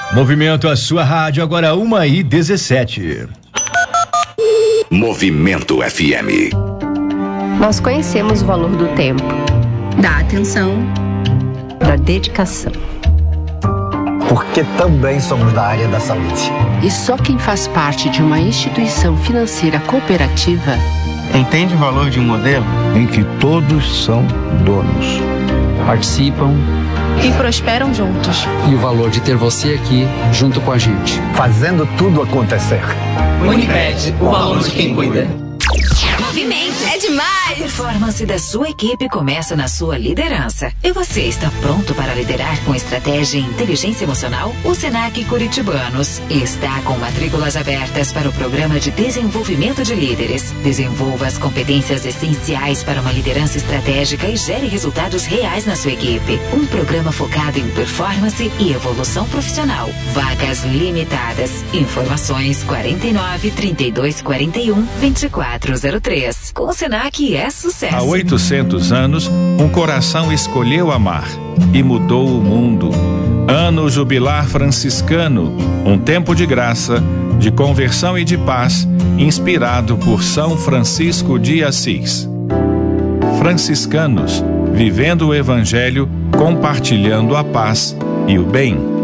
Movimento a sua rádio, agora 1h17. Movimento FM. Nós conhecemos o valor do tempo, da atenção, da dedicação. Porque também somos da área da saúde. E só quem faz parte de uma instituição financeira cooperativa entende o valor de um modelo em que todos são donos, participam e prosperam juntos. E o valor de ter você aqui junto com a gente, fazendo tudo acontecer. Unimed, o valor de quem cuida. Movimento é demais! A performance da sua equipe começa na sua liderança. E você está pronto para liderar com estratégia e inteligência emocional? O Senac Curitibanos está com matrículas abertas para o programa de desenvolvimento de líderes. Desenvolva as competências essenciais para uma liderança estratégica e gere resultados reais na sua equipe. Um programa focado em performance e evolução profissional. Vagas limitadas. Informações 49 32 41 2403. Com o Senac é sucesso. Há 800 anos, um coração escolheu amar e mudou o mundo. Ano Jubilar Franciscano, um tempo de graça, de conversão e de paz, inspirado por São Francisco de Assis. Franciscanos, vivendo o Evangelho, compartilhando a paz e o bem.